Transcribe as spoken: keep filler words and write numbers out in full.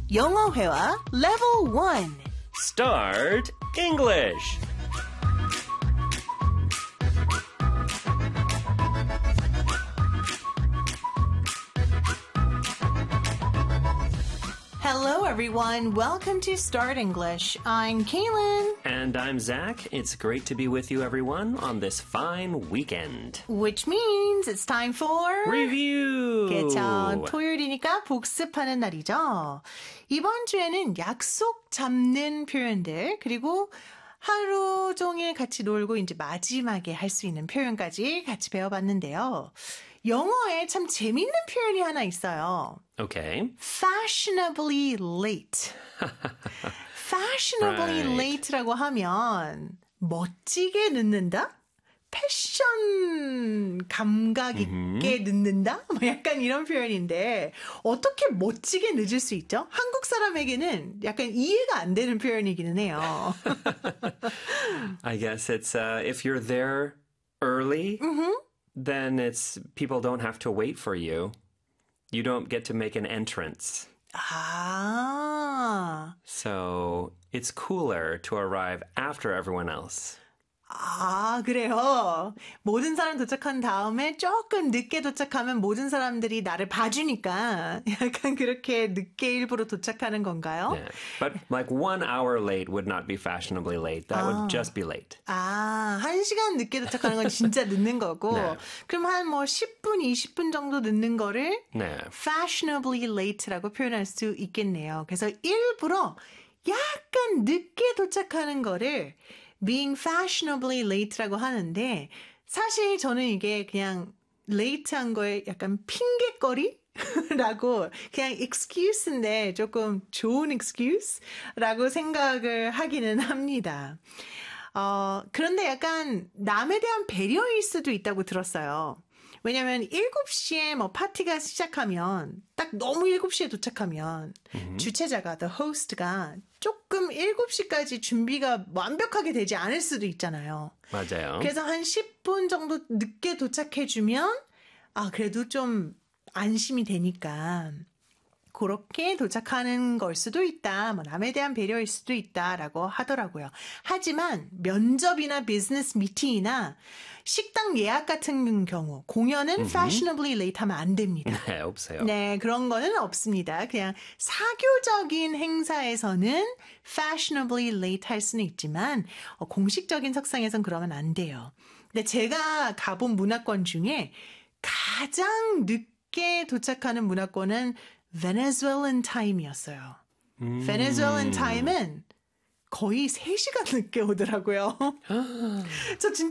영어회화 Level one. Start English. Hello, everyone. Welcome to Start English. I'm Kaylin. And I'm Zach. It's great to be with you, everyone, on this fine weekend. Which means it's time for... Review! 그쵸. 토요일이니까 복습하는 날이죠. 이번 주에는 약속 잡는 표현들, 그리고 하루 종일 같이 놀고 이제 마지막에 할 수 있는 표현까지 같이 배워봤는데요. 영어에 참 재밌는 표현이 하나 있어요. Okay. Fashionably late. Fashionably Right. late라고 하면 멋지게 늦는다? 패션 감각 있게 늦는다? 뭐 약간 이런 표현인데 어떻게 멋지게 늦을 수 있죠? 한국 사람에게는 약간 이해가 안 되는 표현이기는 해요. I guess it's uh, if you're there early, Mm-hmm. then it's people don't have to wait for you. You don't get to make an entrance. 아, So it's cooler to arrive after everyone else. 아, 그래요. 모든 사람 도착한 다음에 조금 늦게 도착하면 모든 사람들이 나를 봐주니까 약간 그렇게 늦게 일부러 도착하는 건가요? Yeah. But like one hour late would not be fashionably late. That would just be late. 아, 한 시간 늦게 도착하는 건 진짜 늦는 거고, 네. 그럼 한 뭐 십 분, 이십 분 정도 늦는 거를 네. fashionably late라고 표현할 수 있겠네요. 그래서 일부러 약간 늦게 도착하는 거를 being fashionably late라고 하는데, 사실 저는 이게 그냥 late한 거에 약간 핑계거리? 라고 그냥 excuse인데 조금 좋은 excuse라고 생각을 하기는 합니다. 어, 그런데 약간 남에 대한 배려일 수도 있다고 들었어요. 왜냐면 일곱 시에 뭐 파티가 시작하면 딱 너무 일곱 시에 도착하면 mm-hmm. 주최자가 the host가 조금 일곱 시까지 준비가 완벽하게 되지 않을 수도 있잖아요. 맞아요. 그래서 한 십 분 정도 늦게 도착해주면 아 그래도 좀 안심이 되니까 그렇게 도착하는 걸 수도 있다. 뭐 남에 대한 배려일 수도 있다라고 하더라고요. 하지만 면접이나 비즈니스 미팅이나 식당 예약 같은 경우 공연은 음흠. fashionably late 하면 안 됩니다. 네, 없어요. 네, 그런 거는 없습니다. 그냥 사교적인 행사에서는 fashionably late 할 수는 있지만 어, 공식적인 석상에선 그러면 안 돼요. 근데 제가 가본 문화권 중에 가장 늦게 도착하는 문화권은 Venezuelan time이었어요. 음. Venezuelan time은 거의 세 시간 늦게 오더라고요. 저 진짜